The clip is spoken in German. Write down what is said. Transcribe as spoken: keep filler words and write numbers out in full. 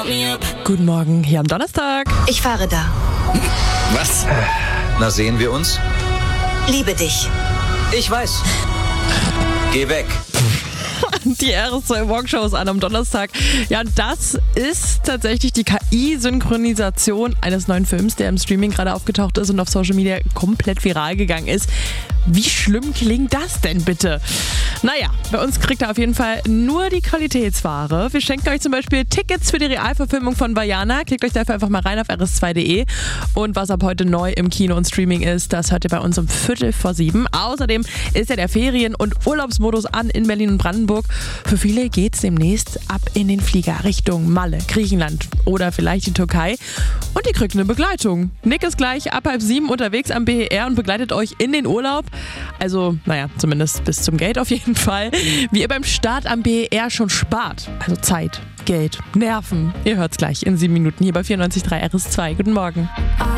Guten Morgen, hier am Donnerstag. Ich fahre da. Was? Na, sehen wir uns? Liebe dich. Ich weiß. Geh weg. Die R S zwei Walkshows an am Donnerstag. Ja, und das ist tatsächlich die K I-Synchronisation eines neuen Films, der im Streaming gerade aufgetaucht ist und auf Social Media komplett viral gegangen ist. Wie schlimm klingt das denn bitte? Naja, bei uns kriegt ihr auf jeden Fall nur die Qualitätsware. Wir schenken euch zum Beispiel Tickets für die Realverfilmung von Vaiana. Klickt euch dafür einfach mal rein auf r s zwei punkt d e. Und was ab heute neu im Kino und Streaming ist, das hört ihr bei uns um Viertel vor sieben. Außerdem ist ja der Ferien- und Urlaubsmodus an in Berlin und Brandenburg. Für viele geht's demnächst ab in den Flieger Richtung Malle, Griechenland oder vielleicht die Türkei. Und ihr kriegt eine Begleitung. Nick ist gleich ab halb sieben unterwegs am B E R und begleitet euch in den Urlaub. Also, naja, zumindest bis zum Gate auf jeden Fall. Wie ihr beim Start am B E R schon spart. Also Zeit, Geld, Nerven. Ihr hört's gleich in sieben Minuten hier bei vierundneunzig Komma drei R S zwei. Guten Morgen.